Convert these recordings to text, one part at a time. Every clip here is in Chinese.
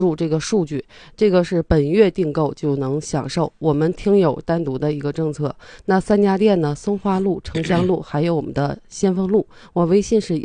入这个数据，这个是本月订购就能享受我们听友单独的一个政策。那3家店呢，松花路、城乡路还有我们的先锋路，我微信是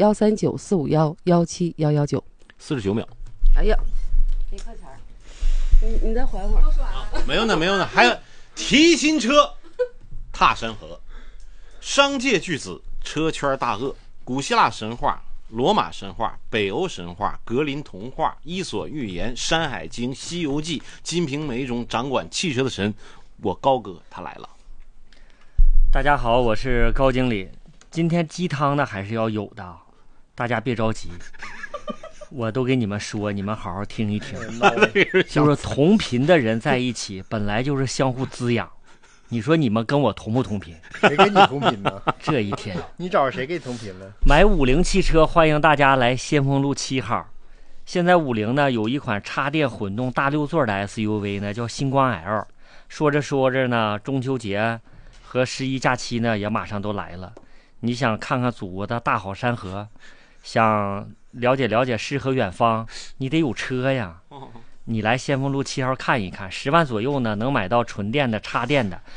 13945117119。 49秒。 哎呀，1块钱，你再缓会儿。 没有呢，还有提新车，踏山河，商界巨子，车圈大鳄，古希腊神话、罗马神话、北欧神话、格林童话、伊索寓言、山海经、西游记、金瓶梅中掌管汽车的神，我高哥他来了。 大家好，我是高经理。今天鸡汤呢还是要有的，大家别着急，我都给你们说，你们好好听一听。就是同频的人在一起，本来就是相互滋养。你说你们跟我同不同频？ 谁跟你同频呢？ 这一天， 你找谁跟你同频了？ 买50汽车，欢迎大家来先锋路7号。现在50呢有一款插电混动大6座的 SUV 呢，叫星光 L。说着说着呢，中秋节和11假期呢也马上都来了。你想看看祖国的大好山河，想了解了解诗和远方，你得有车呀。你来先锋路7号看一看，10万左右呢，能买到纯电的、插电的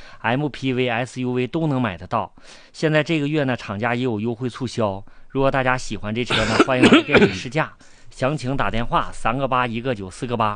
MPV、SUV 都能买得到。现在这个月呢，厂家也有优惠促销。如果大家喜欢这车呢，欢迎来店里试驾。详情打电话3个8 1个9 4个8。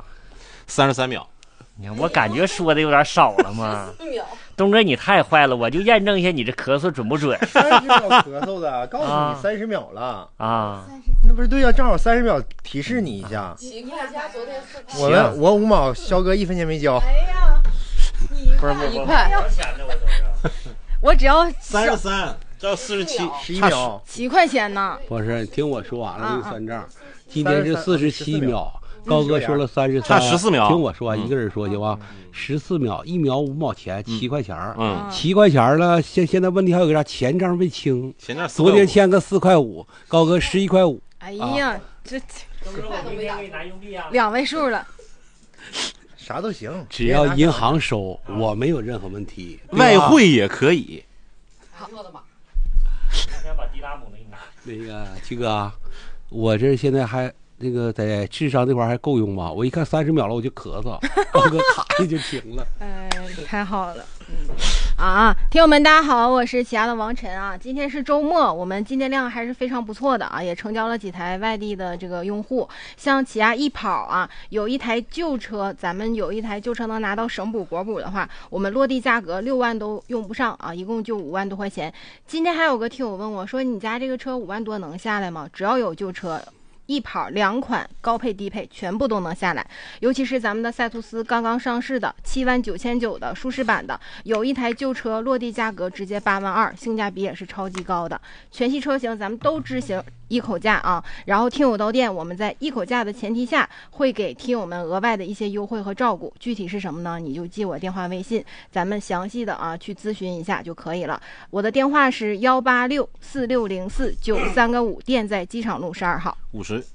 33秒。 你看，我感觉说的有点少了嘛。东哥，你太坏了，我就验证一下你这咳嗽准不准。 30秒咳嗽的，告诉你30秒了啊。 那不是对呀，正好30秒提示你一下。我5毛，肖哥1分钱没交。 哎呀，你 1块。 我只要 33，这要47，11 秒 ，7块钱呢。 不是，你听我说完了就算账。今天是47秒。高哥说了33， 差14秒。 听我说，一个人说行吧？14秒，1秒5毛钱，7块钱。7块钱了。现在问题还有个啥？前账未清。昨天欠个4块5，高哥11块5。 哎呀，这2位数了。 啥都行， 只要银行收，我没有任何问题。 外汇也可以。 好的嘛。 先把迪拉姆给你拿。 那个七哥，我这现在还。那个在智商这块还够用吗？我一看30秒了，我就咳嗽，高哥咔一就停了。 太好了，听友们大家好，我是起亚的王晨啊。今天是周末，我们进店量还是非常不错的啊，也成交了几台外地的这个用户。像起亚一跑啊，有一台旧车，咱们有一台旧车能拿到省补国补的话，我们落地价格6万都用不上啊，一共就5万多块钱。今天还有个听友问我说，你家这个车5万多能下来吗？只要有旧车。一跑2款高配低配全部都能下来，尤其是咱们的赛图斯刚刚上市的79900的舒适版的，有一台旧车落地价格直接8万2，性价比也是超级高的。全系车型咱们都执行一口价啊，然后听友到店，我们在一口价的前提下，会给听友们额外的一些优惠和照顾。具体是什么呢？你就记我电话微信，咱们详细的去咨询一下就可以了。我的电话是186460493个5，店在机场路12号。 50。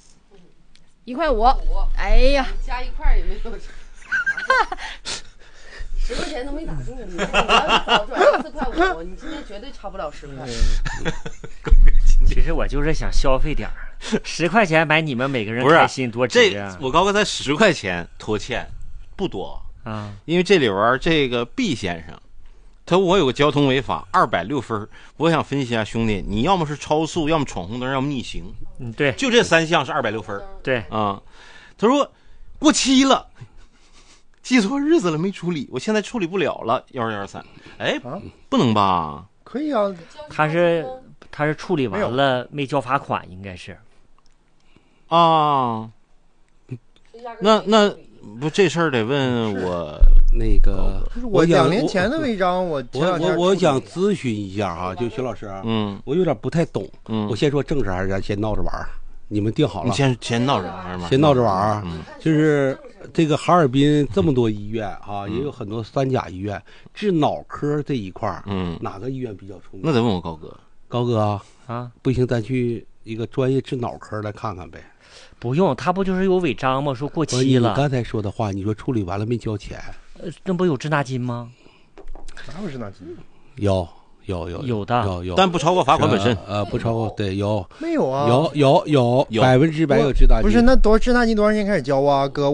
1块5。哎呀， 加1块也没有。10块钱都没打中，你要少赚4块5，你今天绝对差不了10块。 其实我就是想消费点，10块钱买你们每个人开心多值啊！ 我高哥才10块钱拖欠，不多啊。 因为这里边这个 B 先生，他说我有个交通违法260分，我想分析一下兄弟，你要么是超速，要么闯红灯，要么逆行。 对， 就这3项是260分。 对啊，他说过期了。记错日子了没处理，我现在处理不了了，1113。哎，不能吧？ 可以啊， 他是处理完了没交罚款，应该是。 啊，那不这事儿得问我那个， 我2年前的违章，我想咨询一下哈，就徐老师，我有点不太懂，我先说正事还是咱先闹着玩？你们定好了？ 你先闹着玩吗？ 先闹着玩就是这个哈尔滨这么多医院啊，也有很多3甲医院，治脑科这一块哪个医院比较出名？ 那得问我高哥。 高哥啊，不行，咱去一个专业治脑科来看看呗。 不用，他不就是有违章吗？说过期了。 你刚才说的话，你说处理完了没交钱？ 那不有滞纳金吗？ 哪有滞纳金？ 有的， 但不超过罚款本身。 不超过，对，有没有啊？ 有100%有滞纳金。不是，那滞纳金多少钱开始交啊？哥，